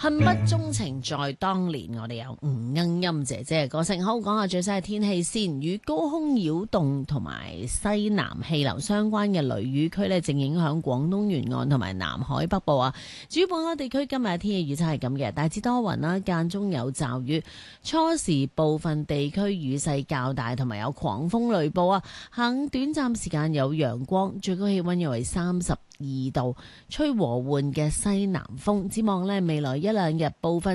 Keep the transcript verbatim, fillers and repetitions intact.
恨不鍾情在當年，我哋有吳鶯音姐姐嘅歌聲。好，講下最新嘅天氣先。與高空擾動同埋西南氣流相關嘅雷雨區呢，正影響廣東沿岸同埋南海北部啊。主要本港地區今日嘅天氣預測係咁嘅，大致多雲啦，間中有驟雨，初時部分地區雨勢較大，同埋有狂風雷暴啊。下午短暫時間有陽光，最高氣溫約為三十二度，吹和緩嘅西南風。展望呢，未來一兩日部分